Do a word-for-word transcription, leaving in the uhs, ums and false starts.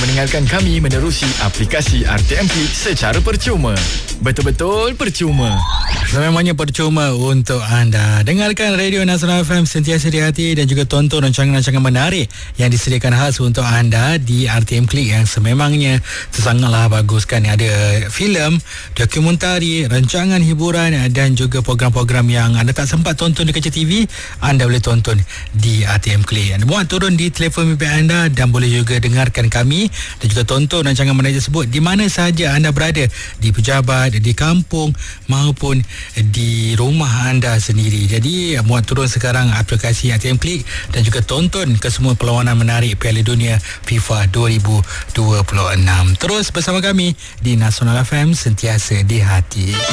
mendengarkan kami menerusi aplikasi R T M Click secara percuma. Betul-betul percuma. Sememangnya percuma untuk anda dengarkan Radio Nasional F M sentiasa di hati dan juga tonton rancangan-rancangan menarik yang disediakan khas untuk anda di R T M Click yang sememangnya sangatlah bagus kan. Ada filem, dokumentari, rancangan hiburan dan juga program-program yang anda tak sempat tonton di kaca T V, anda boleh tonton di R T M Click. Anda muat turun di telefon bimbit anda dan boleh juga dengarkan kami dan juga tonton rancangan menarik tersebut di mana sahaja anda berada, di pejabat, di kampung maupun di rumah anda sendiri. Jadi muat turun sekarang aplikasi R T M Click dan juga tonton kesemua perlawanan menarik Piala Dunia FIFA dua ribu dua puluh enam. Terus bersama kami di Nasional F M sentiasa di hati.